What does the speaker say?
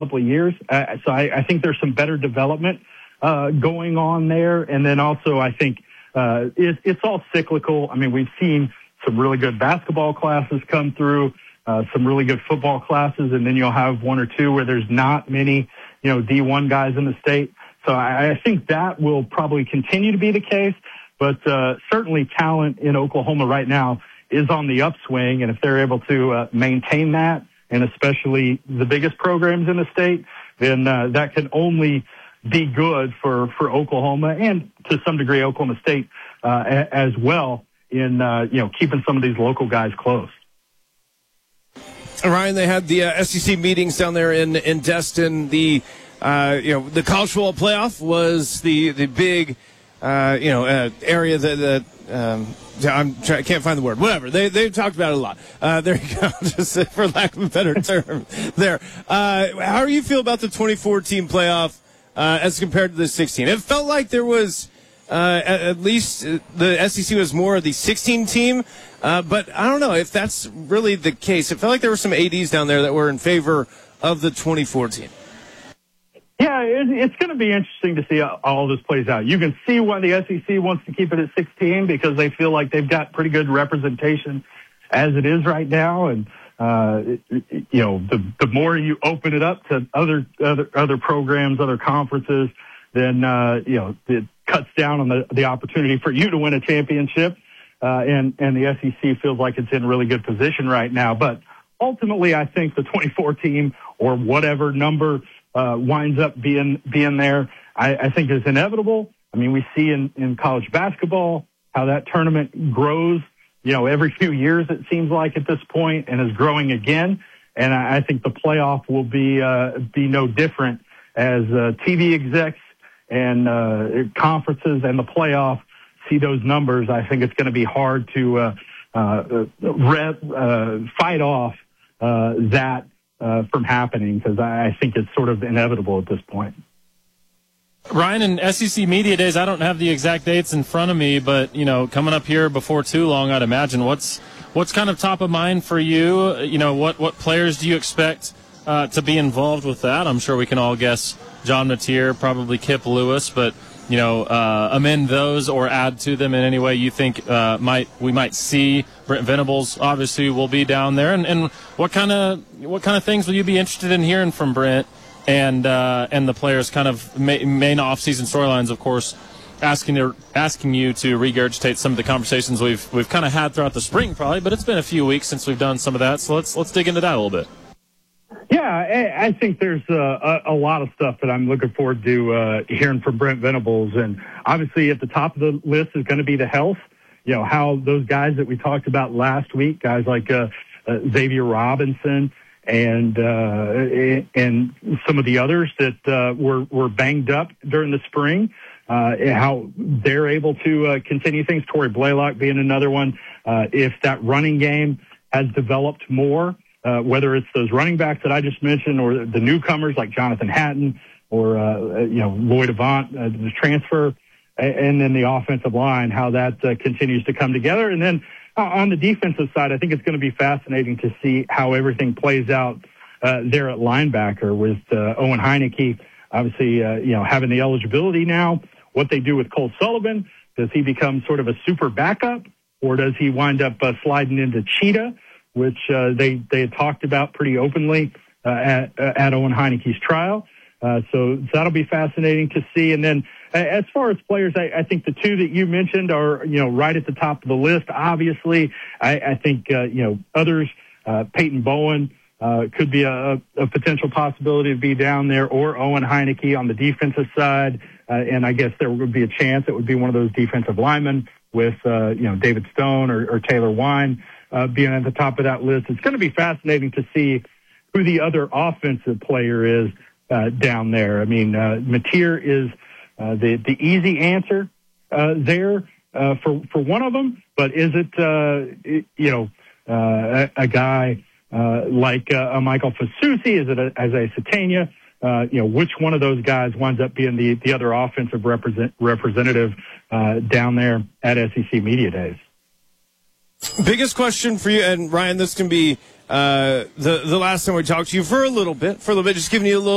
couple of years. So I think there's some better development going on there. And then also I think it's all cyclical. I mean, we've seen some really good basketball classes come through, some really good football classes, and then you'll have one or two where there's not many, D1 guys in the state. So I think that will probably continue to be the case. But certainly talent in Oklahoma right now is on the upswing, and if they're able to maintain that, and especially the biggest programs in the state, then that can only be good for Oklahoma and to some degree Oklahoma State as well in keeping some of these local guys close. Ryan, they had the SEC meetings down there in Destin. The college football playoff was the big area that I can't find the word. Whatever. They've talked about it a lot. There you go. Just for lack of a better term there. How do you feel about the 2014 playoff as compared to the 16? It felt like there was at least the SEC was more of the 16 team. But I don't know if that's really the case. It felt like there were some ADs down there that were in favor of the 2014. Yeah, it's going to be interesting to see how all this plays out. You can see why the SEC wants to keep it at 16 because they feel like they've got pretty good representation as it is right now. And, the more you open it up to other programs, other conferences, then, it cuts down on the opportunity for you to win a championship. And the SEC feels like it's in really good position right now. But ultimately, I think the 24 team or whatever number winds up being there, I think is inevitable. I mean, we see in college basketball how that tournament grows, every few years it seems like at this point and is growing again. And I think the playoff will be no different as TV execs and conferences and the playoff see those numbers. I think it's going to be hard to fight off that from happening because I think it's sort of inevitable at this point. Ryan, in SEC Media Days, I don't have the exact dates in front of me, but, coming up here before too long, I'd imagine. What's kind of top of mind for you? What players do you expect to be involved with that? I'm sure we can all guess John Mateer, probably Kip Lewis, but, amend those or add to them in any way you think we might see. Brent Venables obviously will be down there, and what kind of things will you be interested in hearing from Brent and the players? Kind of main off-season storylines, of course, asking you to regurgitate some of the conversations we've kind of had throughout the spring, probably, but it's been a few weeks since we've done some of that, so let's dig into that a little bit. Yeah, I think there's a lot of stuff that I'm looking forward to hearing from Brent Venables. And obviously at the top of the list is going to be the health, how those guys that we talked about last week, guys like Xavier Robinson and some of the others that were banged up during the spring, how they're able to continue things. Torrey Blaylock being another one. If that running game has developed more, whether it's those running backs that I just mentioned or the newcomers like Jonathan Hatton or, Lloyd Avant, the transfer, and then the offensive line, how that continues to come together. And then on the defensive side, I think it's going to be fascinating to see how everything plays out there at linebacker with Owen Heineke, obviously, having the eligibility now. What they do with Cole Sullivan, does he become sort of a super backup or does he wind up sliding into Cheetah, which they had talked about pretty openly at Owen Heineke's trial. So that'll be fascinating to see. And then as far as players, I think the two that you mentioned are, right at the top of the list. Obviously, I think, others, Peyton Bowen could be a potential possibility to be down there, or Owen Heineke on the defensive side. And I guess there would be a chance it would be one of those defensive linemen with, David Stone or Taylor Wine being at the top of that list. It's going to be fascinating to see who the other offensive player is down there. I mean, Mateer is the easy answer there for one of them, but is it a guy like a Michael Fasusi? Is it a Isaiah Satania? Which one of those guys winds up being the other offensive representative down there at SEC Media Days? Biggest question for you, and Ryan, this can be the last time we talk to you for a little bit, just giving you a little